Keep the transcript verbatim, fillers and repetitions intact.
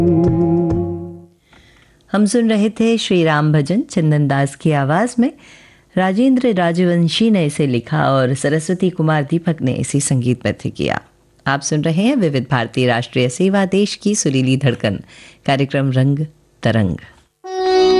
हम सुन रहे थे श्री राम भजन चंदन दास की आवाज़ में। राजेंद्र राजवंशी ने इसे लिखा और सरस्वती कुमार दीपक ने इसे संगीतबद्ध किया। आप सुन रहे हैं विविध भारती राष्ट्रीय सेवा देश की सुरीली धड़कन, कार्यक्रम रंग तरंग।